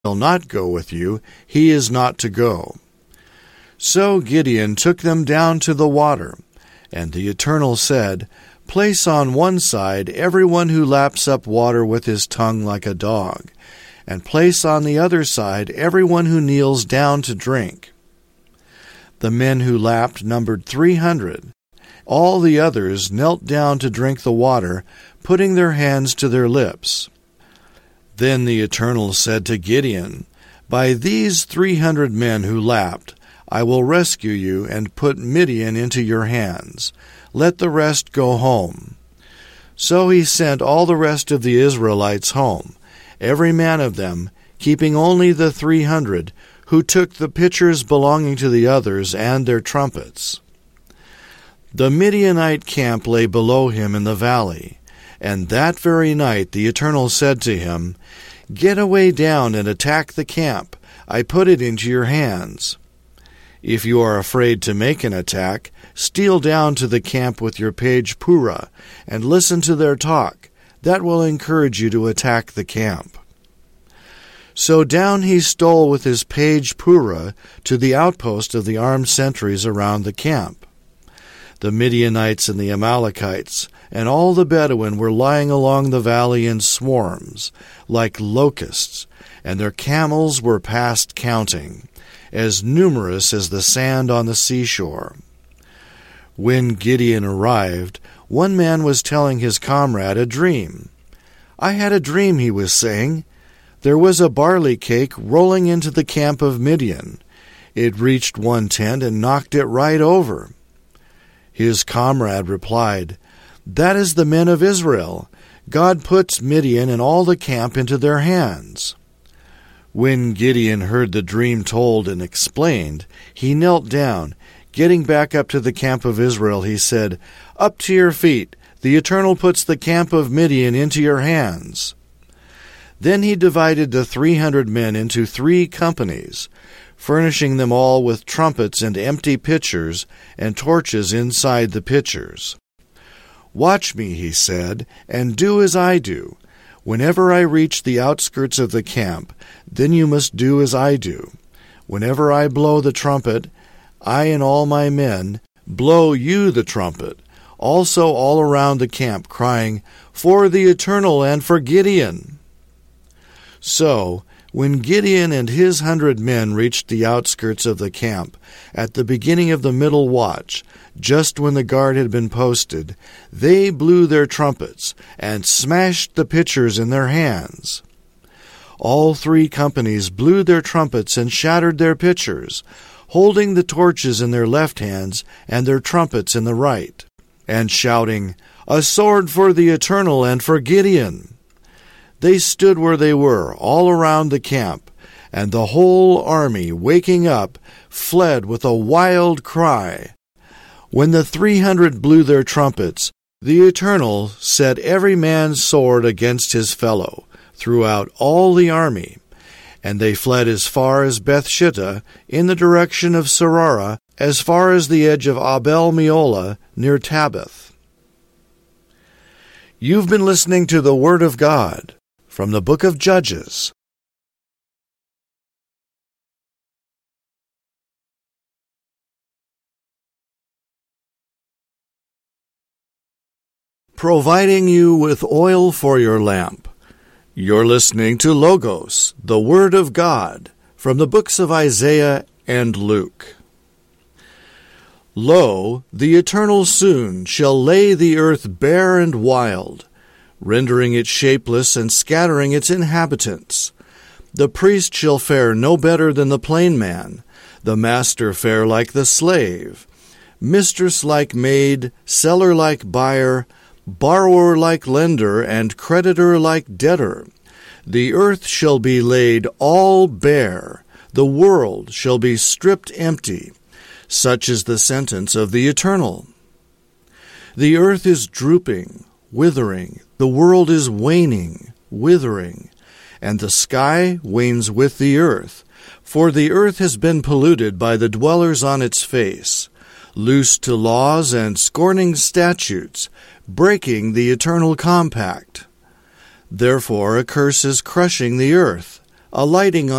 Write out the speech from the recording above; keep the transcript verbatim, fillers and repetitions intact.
will not go with you, he is not to go. So Gideon took them down to the water, and the Eternal said, Place on one side everyone who laps up water with his tongue like a dog, and place on the other side everyone who kneels down to drink. The men who lapped numbered three hundred. All the others knelt down to drink the water, putting their hands to their lips. Then the Eternal said to Gideon, By these three hundred men who lapped, I will rescue you and put Midian into your hands. Let the rest go home. So he sent all the rest of the Israelites home, every man of them, keeping only the three hundred, who took the pitchers belonging to the others and their trumpets. The Midianite camp lay below him in the valley, and that very night the Eternal said to him, Get away down and attack the camp. I put it into your hands. If you are afraid to make an attack, steal down to the camp with your page Purah, and listen to their talk. That will encourage you to attack the camp. So down he stole with his page Purah to the outpost of the armed sentries around the camp. The Midianites and the Amalekites and all the Bedouin were lying along the valley in swarms, like locusts, and their camels were past counting, as numerous as the sand on the seashore. When Gideon arrived, one man was telling his comrade a dream. I had a dream, he was saying. There was a barley cake rolling into the camp of Midian. It reached one tent and knocked it right over. His comrade replied, That is the men of Israel. God puts Midian and all the camp into their hands. When Gideon heard the dream told and explained, he knelt down. Getting back up to the camp of Israel, he said, Up to your feet. The Eternal puts the camp of Midian into your hands. Then he divided the three hundred men into three companies, furnishing them all with trumpets and empty pitchers and torches inside the pitchers. Watch me, he said, and do as I do. Whenever I reach the outskirts of the camp, then you must do as I do. Whenever I blow the trumpet, I and all my men blow you the trumpet, also all around the camp, crying, For the Eternal and for Gideon. So, when Gideon and his hundred men reached the outskirts of the camp, at the beginning of the middle watch, just when the guard had been posted, they blew their trumpets and smashed the pitchers in their hands. All three companies blew their trumpets and shattered their pitchers, holding the torches in their left hands and their trumpets in the right, and shouting, A sword for the Eternal and for Gideon! They stood where they were, all around the camp, and the whole army, waking up, fled with a wild cry. When the three hundred blew their trumpets, the Eternal set every man's sword against his fellow throughout all the army, and they fled as far as Bethshittah in the direction of Serara, as far as the edge of Abel-Meolah near Tabbath. You've been listening to the Word of God from the book of Judges. Providing you with oil for your lamp. You're listening to Logos, the Word of God, from the books of Isaiah and Luke. Lo, the Eternal soon shall lay the earth bare and wild, rendering it shapeless and scattering its inhabitants. The priest shall fare no better than the plain man, the master fare like the slave, mistress like maid, seller like buyer, borrower like lender, and creditor like debtor. The earth shall be laid all bare, the world shall be stripped empty. Such is the sentence of the Eternal. The earth is drooping, withering, the world is waning, withering, and the sky wanes with the earth, for the earth has been polluted by the dwellers on its face, loose to laws and scorning statutes, breaking the eternal compact. Therefore a curse is crushing the earth, alighting